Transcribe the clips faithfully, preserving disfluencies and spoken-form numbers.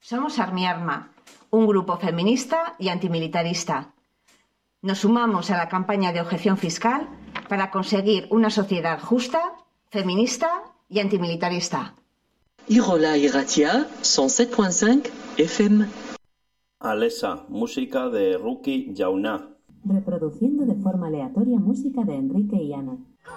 Somos Armiarma, un grupo feminista y antimilitarista. Nos sumamos a la campaña de objeción fiscal para conseguir una sociedad justa, feminista y antimilitarista. Irola Irratia, ciento siete punto cinco F M. Alesa, música de Ruki Jauna. Reproduciendo de forma aleatoria música de Enrique y Ana.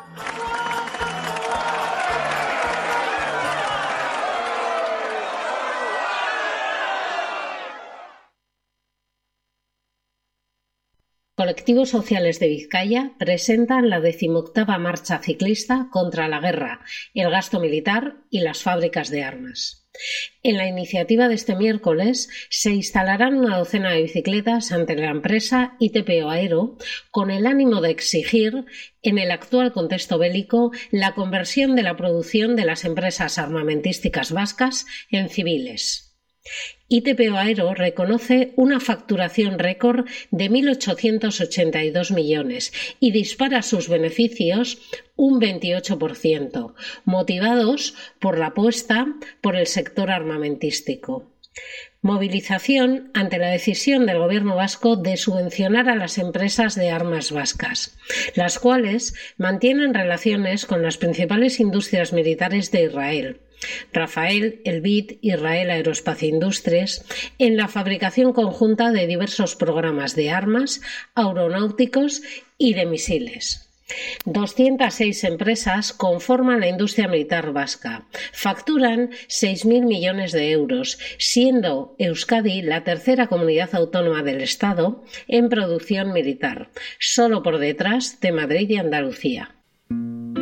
Colectivos sociales de Vizcaya presentan la decimoctava marcha ciclista contra la guerra, el gasto militar y las fábricas de armas. En la iniciativa de este miércoles se instalarán una docena de bicicletas ante la empresa I T P O Aero con el ánimo de exigir, en el actual contexto bélico, la conversión de la producción de las empresas armamentísticas vascas en civiles. I T P O Aero reconoce una facturación récord de mil ochocientos ochenta y dos millones y dispara sus beneficios un veintiocho por ciento, motivados por la apuesta por el sector armamentístico. Movilización ante la decisión del gobierno vasco de subvencionar a las empresas de armas vascas, las cuales mantienen relaciones con las principales industrias militares de Israel, Rafael, Elbit, Israel Aeroespacio Industries, en la fabricación conjunta de diversos programas de armas, aeronáuticos y de misiles. doscientas seis empresas conforman la industria militar vasca. Facturan seis mil millones de euros, siendo Euskadi la tercera comunidad autónoma del Estado en producción militar, solo por detrás de Madrid y Andalucía.